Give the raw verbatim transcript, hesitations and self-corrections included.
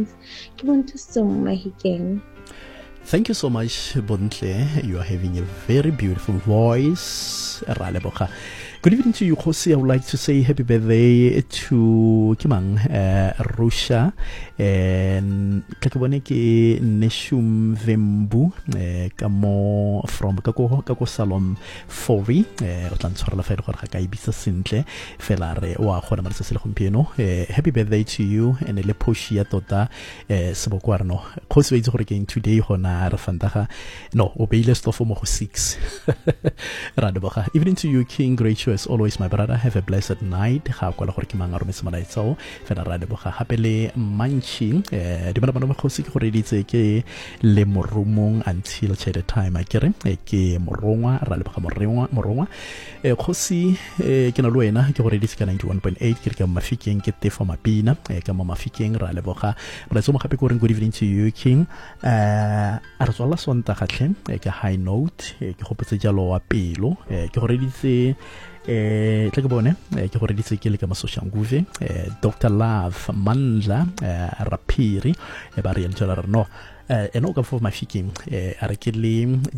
life. Ke Bontle Mahikeng. Thank you so much, Bontle. You are having a very beautiful voice. Good evening to you, Jose. I would like to say happy birthday to Kimang uh, Rusha and kakabone ki Neshum Vembu kamo from kako kako salon Fovi ratlan tshwarela fa go ga ibisa sentle fela re wa gona mara se le gompieno. Happy birthday to you and le poshia tota sebokwarno Jose itse gore ke today gona re fantaga no obeile stofo mo go six radeboga. Evening to you, King Great. As always, my brother, have a blessed night. Ha kwa la gore ke manga rome semana itsao fela ra leboga gape le manchi eh di bana bana go se ke gore ditse ke le morumong until the time a kere ke morongwa ra leboga morongwa morongwa eh khosi eh ke na lo wena ke gore ditse ka ninety-one point eight ke ka mafikeng ke tefo mapina eh ka mafikeng ra leboga re tsomo gape gore good evening to you, King. eh a re tswala sonta gatlhe ke high note ke gopotse jalo wa pelo eh ke gore ditse eh tla ke bone ke gore ditse ke le ka masoshanguve eh Doctor Love Mandla Rapiri e ba re yentela no eh eno ka fo mafikeng eh a re ke le